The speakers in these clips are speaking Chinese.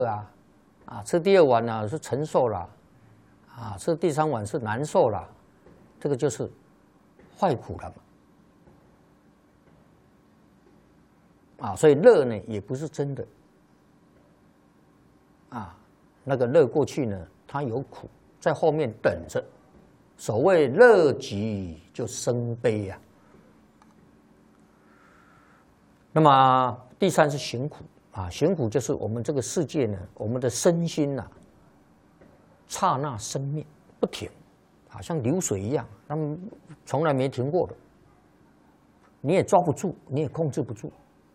吃第2碗呢是承受了，吃第3碗是难受了，这个就是坏苦了嘛。所以乐呢也不是真的，那个乐过去呢，它有苦在后面等着。所谓乐极就生悲呀。那么第3是行苦行苦就是我们这个世界呢，我们的身心刹那生灭不停，像流水一样，他们从来没停过的，你也抓不住，你也控制不住，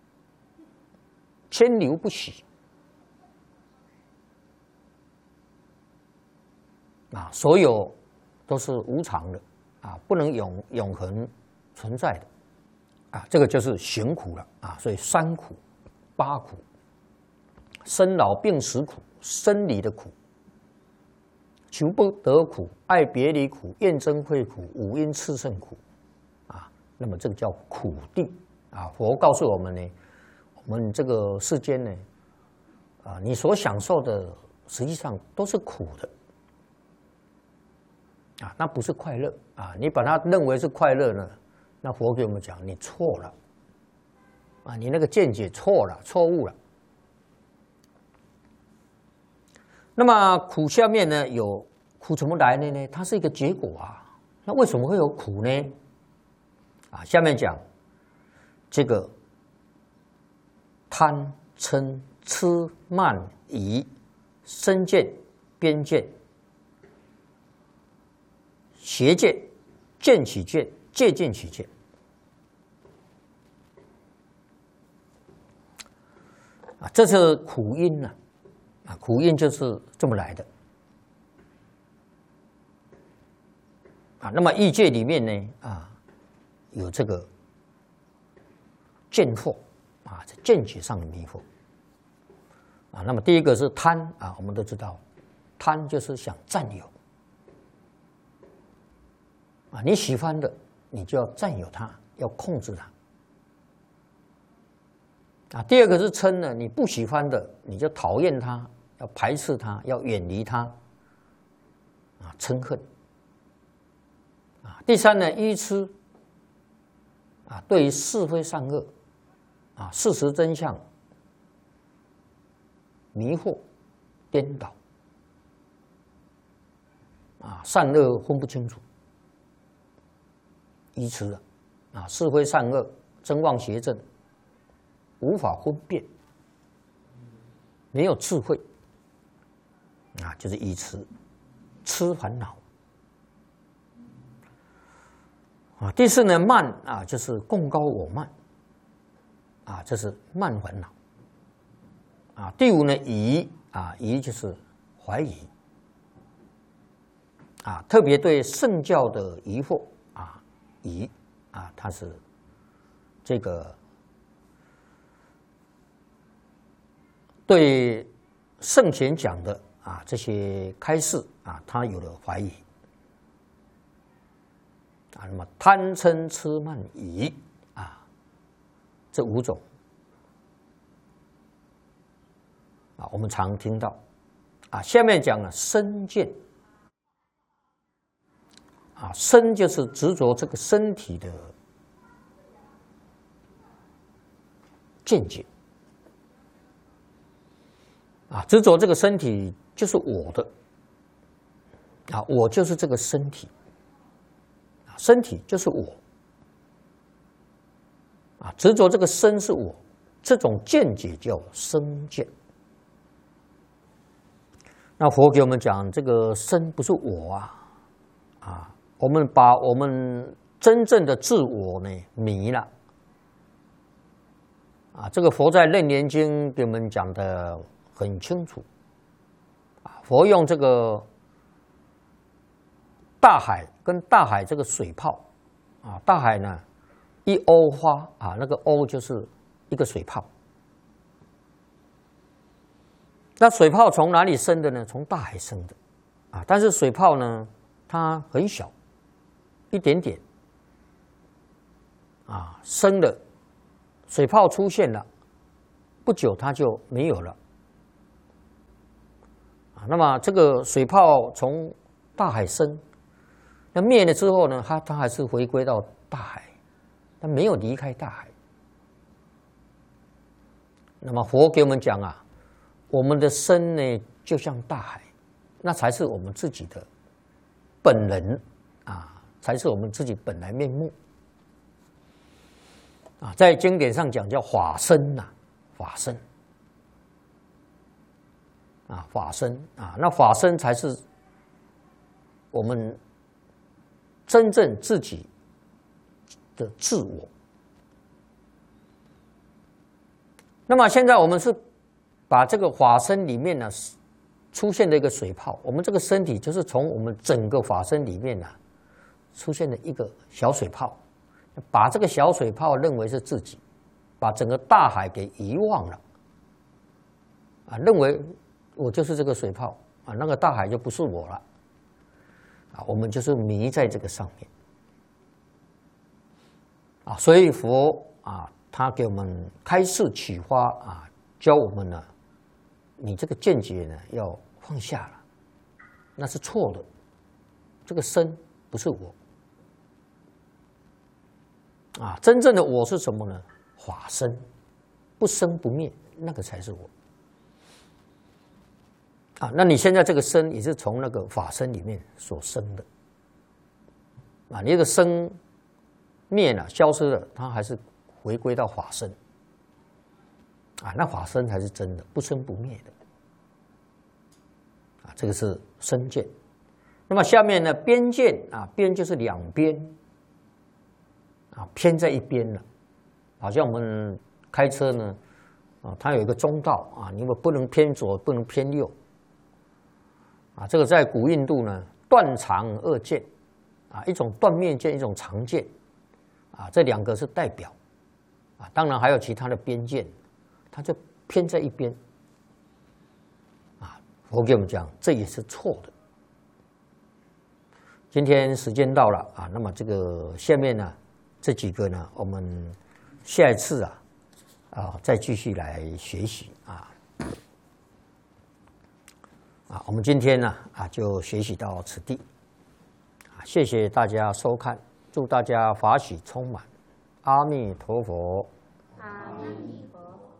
千流不息所有都是无常的不能永恒存在的这个就是行苦了所以3苦、8苦，生老病死苦，生理的苦，求不得苦，爱别离苦，怨憎会苦，五阴炽盛苦那么这个叫苦地佛告诉我们呢，我们这个世间呢你所享受的实际上都是苦的那不是快乐你把它认为是快乐呢，那佛给我们讲你错了你那个见解错了，错误了。那么苦下面呢，有苦怎么来的呢？它是一个结果那为什么会有苦呢？下面讲这个贪嗔痴慢疑身见边见邪见见起见戒见起见这是苦因苦因就是这么来的那么欲界里面呢有这个见惑在见解上的迷惑那么第一个是贪我们都知道贪就是想占有你喜欢的你就要占有它，要控制它第二个是嗔呢，你不喜欢的你就讨厌它，要排斥它，要远离它嗔恨第3呢，愚痴对于是非善恶事实真相迷惑颠倒善恶分不清楚，愚痴是非善恶真妄邪正无法分辨，没有智慧就是愚痴，痴烦恼第4呢，慢就是贡高我慢这是慢烦恼第5呢，疑疑就是怀疑特别对圣教的疑惑疑它是这个对圣贤讲的这些开示他有了怀疑那么贪嗔痴慢疑这5种我们常听到下面讲了身见身就是执着这个身体的见解执着这个身体就是我的我就是这个身体身体就是我执着这个身是我，这种见解叫身见。那佛给我们讲，这个身不是我我们把我们真正的自我呢迷了这个佛在《楞严经》给我们讲的很清楚佛用这个大海跟大海这个水泡大海呢一欧花那个欧就是一个水泡。那水泡从哪里生的呢？从大海生的但是水泡呢它很小，一点点生了，水泡出现了，不久它就没有了那么这个水泡从大海生，那灭了之后呢，它还是回归到大海，它没有离开大海。那么佛给我们讲啊，我们的身呢就像大海，那才是我们自己的本人啊，才是我们自己本来面目啊。在经典上讲叫法身呐，法身啊，法身啊，那法身才是我们真正自己的自我。那么现在我们是把这个法身里面呢出现的一个水泡，我们这个身体就是从我们整个法身里面呢出现的一个小水泡，把这个小水泡认为是自己，把整个大海给遗忘了啊，认为我就是这个水泡啊，那个大海就不是我了啊，我们就是迷在这个上面啊，所以佛啊，他给我们开示启发啊，教我们呢，你这个见解呢要放下了，那是错的，这个身不是我啊，真正的我是什么呢？法身，不生不灭，那个才是我啊。那你现在这个身也是从那个法身里面所生的啊，你这个生灭了，消失了，它还是回归到法身啊，那法身才是真的，不生不灭的啊，这个是身见。那么下面呢，边见啊，边就是两边啊，偏在一边了，好像我们开车呢啊，它有一个中道啊，你们不能偏左，不能偏右啊，这个在古印度呢，断长二见啊，一种断面见，一种长见啊，这两个是代表啊，当然还有其他的边见，它就偏在一边啊。我给我们讲，这也是错的。今天时间到了啊，那么这个下面呢，这几个呢，我们下一次再继续来学习啊。我们今天呢就学习到此地啊，谢谢大家收看，祝大家法喜充满，阿弥陀佛。 阿弥